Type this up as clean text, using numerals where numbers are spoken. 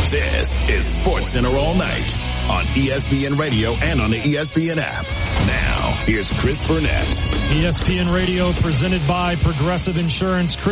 This is SportsCenter All Night on ESPN Radio and on the ESPN app. Now, here's Chris Burnett. ESPN Radio presented by Progressive Insurance.